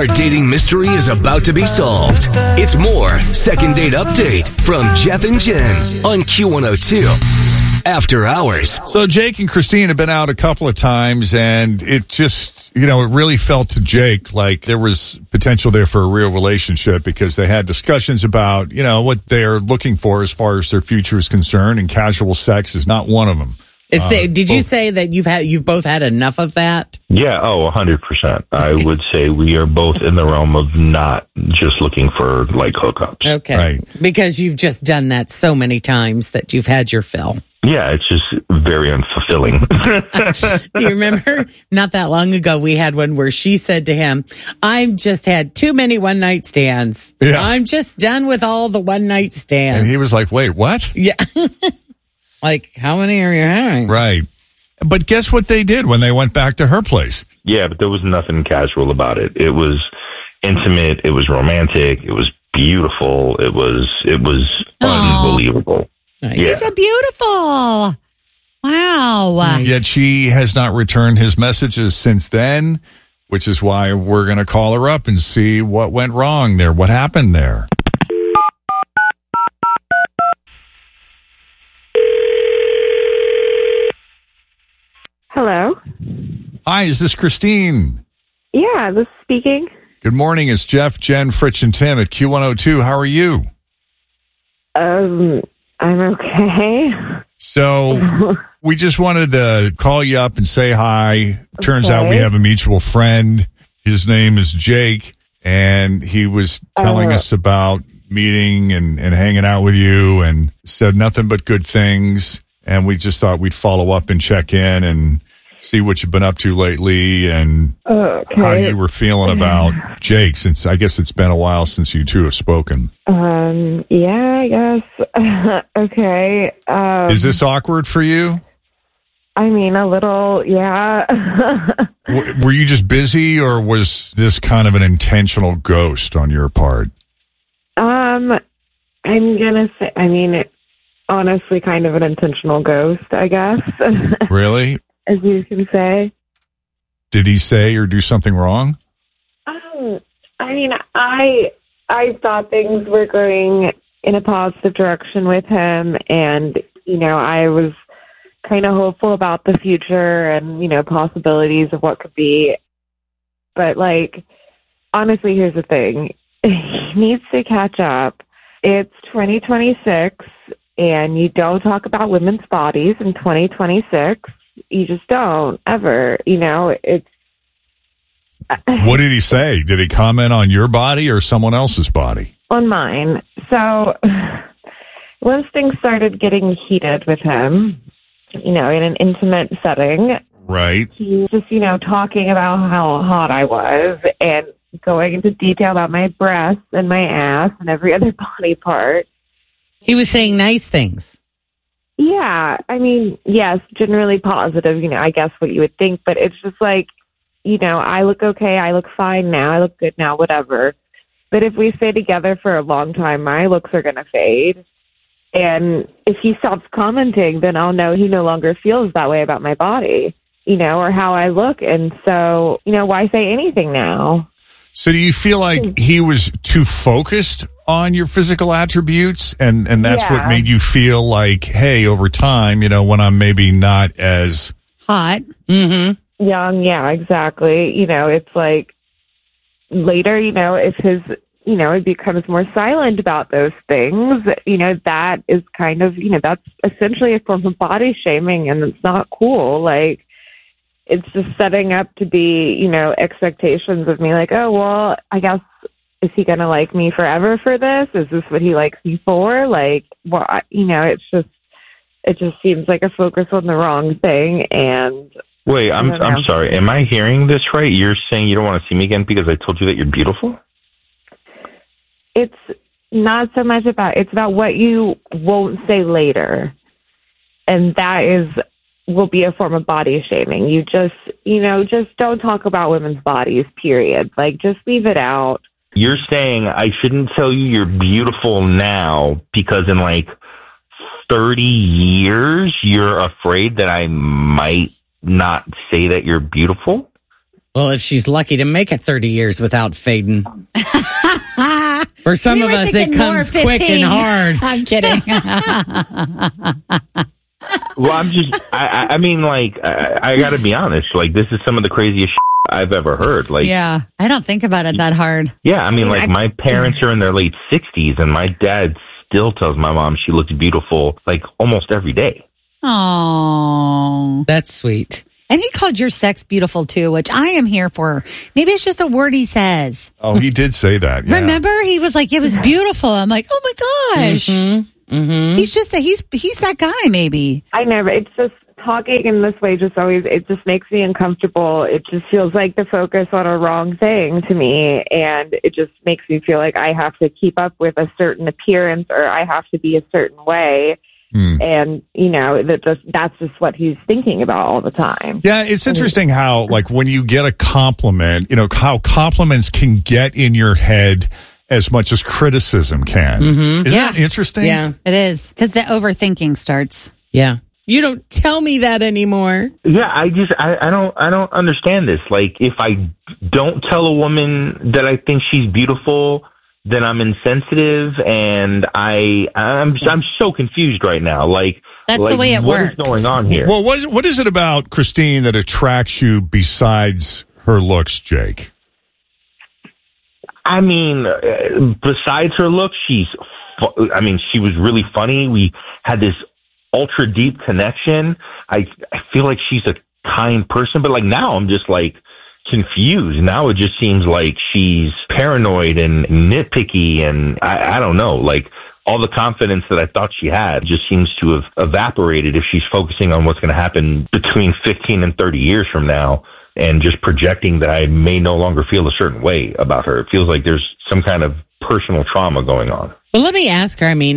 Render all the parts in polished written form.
Our dating mystery is about to be solved. It's more Second Date Update from Jeff and Jen on Q102 After Hours. So Jake and Christine have been out a couple of times, and it just, it really felt to Jake like there was potential there for a real relationship because they had discussions about, what they're looking for as far as their future is concerned, and casual sex is not one of them. Did you say that you've both had enough of that? Yeah, 100%. I would say we are both in the realm of not just looking for hookups. Okay. Right. Because you've just done that so many times that you've had your fill. Yeah, it's just very unfulfilling. Do you remember? Not that long ago, we had one where she said to him, I've just had too many one-night stands. Yeah. I'm just done with all the one-night stands. And he was like, wait, what? Yeah. Like, how many are you having? Right. But guess what they did when they went back to her place? Yeah, but there was nothing casual about it. It was intimate. It was romantic. It was beautiful. It was unbelievable. Nice. Yeah. This is beautiful. Wow. Nice. Yet she has not returned his messages since then, which is why we're going to call her up and see what went wrong there. What happened there? Hello. Hi, is this Christine? Yeah, this is speaking. Good morning. It's Jeff, Jen, Fritch, and Tim at Q102. How are you? I'm okay. So we just wanted to call you up and say hi. Turns out we have a mutual friend. His name is Jake, and he was telling us about meeting and hanging out with you and said nothing but good things. And we just thought we'd follow up and check in and see what you've been up to lately and how you were feeling about Jake, since I guess it's been a while since you two have spoken. Yeah, I guess. Okay. Is this awkward for you? I mean, a little, yeah. Were you just busy, or was this kind of an intentional ghost on your part? I'm gonna say, honestly, kind of an intentional ghost, I guess. Really? As you can say. Did he say or do something wrong? I thought things were going in a positive direction with him, and, I was kind of hopeful about the future and, possibilities of what could be. But, honestly, here's the thing. He needs to catch up. It's 2026, and you don't talk about women's bodies in 2026. You just don't, ever. It's... What did he say? Did he comment on your body or someone else's body? On mine. So, once things started getting heated with him, in an intimate setting... Right. He was just, talking about how hot I was and going into detail about my breasts and my ass and every other body part. He was saying nice things. Yeah. Yes, generally positive, I guess what you would think. But it's just I look okay. I look fine now. I look good now, whatever. But if we stay together for a long time, my looks are going to fade. And if he stops commenting, then I'll know he no longer feels that way about my body, or how I look. And so, why say anything now? So do you feel like he was too focused on your physical attributes, and that's what made you feel like, hey, over time, when I'm maybe not as hot, young, yeah, exactly. It's like later, if his, it becomes more silent about those things, that is kind of, that's essentially a form of body shaming, and it's not cool. It's just setting up to be, expectations of me, oh, well, I guess, is he going to like me forever for this? Is this what he likes me for? It just seems like a focus on the wrong thing. And wait, I'm sorry. Am I hearing this right? You're saying you don't want to see me again because I told you that you're beautiful? It's not so much about, it's about what you won't say later. And that will be a form of body shaming. You just, just don't talk about women's bodies, period. Just leave it out. You're saying I shouldn't tell you you're beautiful now because in 30 years, you're afraid that I might not say that you're beautiful? Well, if she's lucky to make it 30 years without fading. For some of us, it comes quick and hard. I'm kidding. Well, I mean, like, I got to be honest. Like, this is some of the craziest I've ever heard. Like, Yeah, I don't think about it that hard. yeah, I mean, like, my parents are in their late 60s, and my dad still tells my mom she looks beautiful, like, almost every day. Oh, That's sweet. and he called your sex beautiful too, which I am here for. Maybe it's just a word he says. Oh, he did say that. Yeah. Remember, he was like, "It was beautiful." I'm like, "Oh my gosh." He's just he's that guy. Maybe. I never. It's just talking in this way. Just always. It just makes me uncomfortable. It just feels like the focus on a wrong thing to me, and it just makes me feel like I have to keep up with a certain appearance or I have to be a certain way. And that's just what he's thinking about all the time. Yeah, it's interesting how, like, when you get a compliment, how compliments can get in your head as much as criticism can. Isn't that interesting? Yeah. It is because the overthinking starts. Yeah. You don't tell me that anymore. Yeah, I don't understand this. Like, if I don't tell a woman that I think she's beautiful, then I'm insensitive, and I'm so confused right now. Like, That's the way it works. What is going on here? Well, what is it about Christine that attracts you besides her looks, Jake? I mean, besides her look, she was really funny. We had this ultra deep connection. I feel like she's a kind person, but like now I'm just like confused. Now it just seems like she's paranoid and nitpicky, and I don't know, like all the confidence that I thought she had just seems to have evaporated if she's focusing on what's going to happen between 15 and 30 years from now and just projecting that I may no longer feel a certain way about her. It feels like there's some kind of personal trauma going on. Well, let me ask her. I mean,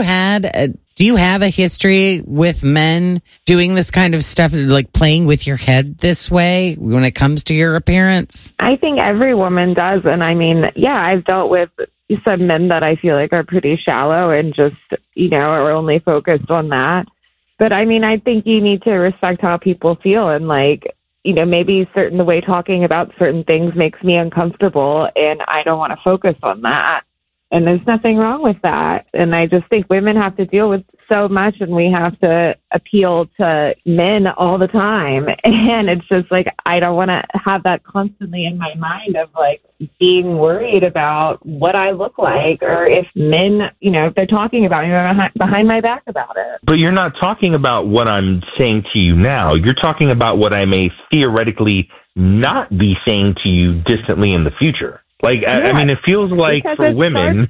do you have a history with men doing this kind of stuff, like playing with your head this way when it comes to your appearance? I think every woman does. And I mean, yeah, I've dealt with some men that I feel like are pretty shallow and just, are only focused on that. But I mean, I think you need to respect how people feel, and like, maybe the way talking about certain things makes me uncomfortable, and I don't want to focus on that. And there's nothing wrong with that. And I just think women have to deal with so much, and we have to appeal to men all the time. And it's just like, I don't want to have that constantly in my mind of like being worried about what I look like, or if men, if they're talking about me behind my back about it. But you're not talking about what I'm saying to you now. You're talking about what I may theoretically not be saying to you distantly in the future. Like, yeah. I mean, it feels like for women.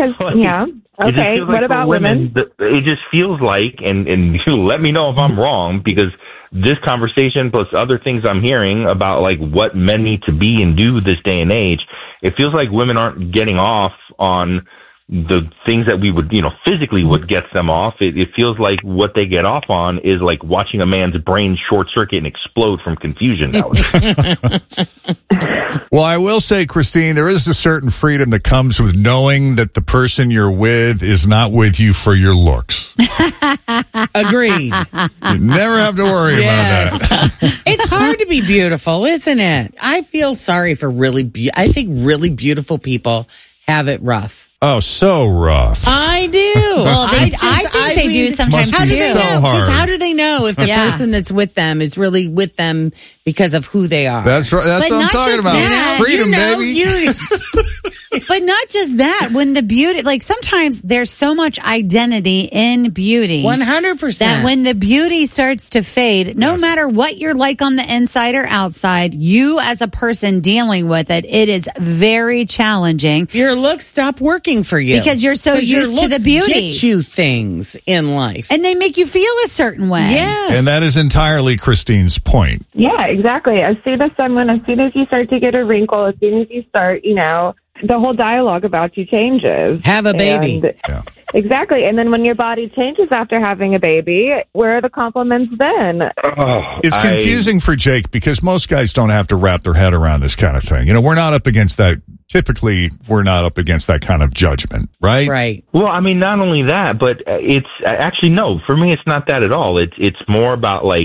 Okay. What about women? It just feels like, and you let me know if I'm wrong, because this conversation plus other things I'm hearing about like what men need to be and do this day and age, it feels like women aren't getting off on the things that we would, physically what gets them off. It feels like what they get off on is like watching a man's brain short circuit and explode from confusion nowadays. Well, I will say, Christine, there is a certain freedom that comes with knowing that the person you're with is not with you for your looks. Agreed. You never have to worry about that. It's hard to be beautiful, isn't it? I feel sorry for I think really beautiful people have it rough. Oh, so rough. I do. Well, I think they do sometimes must be too. so hard. How do they know if the person that's with them is really with them because of who they are? That's right. That's But what I'm not talking just about. that. Freedom, baby. But not just that. When the beauty, like sometimes there's so much identity in beauty. 100%. That when the beauty starts to fade, no matter what you're like on the inside or outside, you as a person dealing with it, it is very challenging. Your looks stop working for you. Because you're so used to the beauty. Get you things in life. And they make you feel a certain way. Yes. And that is entirely Christine's point. Yeah, exactly. As soon as you start to get a wrinkle, as soon as you start, the whole dialogue about you changes. Have a baby. Yeah. Exactly. And then when your body changes after having a baby, where are the compliments then? It's confusing for Jake because most guys don't have to wrap their head around this kind of thing. We're not up against that. Typically, we're not up against that kind of judgment, right? Right. Well, I mean, not only that, but it's actually, no, for me, it's not that at all. It's more about like,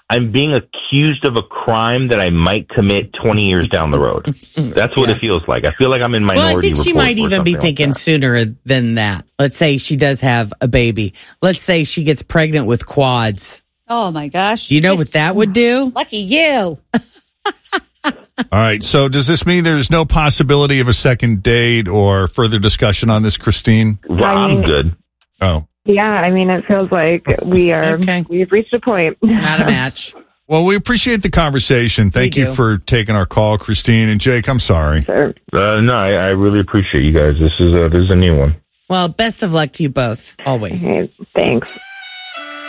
I'm being accused of a crime that I might commit 20 years down the road. That's what it feels like. I feel like I'm in Minority Well, I think she Report might or even be something like thinking that. sooner than that. Let's say she does have a baby. Let's say she gets pregnant with quads. Oh my gosh. You know what that would do? Lucky you. All right. So does this mean there's no possibility of a second date or further discussion on this, Christine? Well, I'm good. Oh. Yeah, I mean, it feels like Okay. we've reached a point. Not a match. Well, we appreciate the conversation. Thank We you do. for taking our call, Christine. And Jake, I'm sorry. So, No, I really appreciate you guys. This is a new one. Well, best of luck to you both, always. okay, thanks.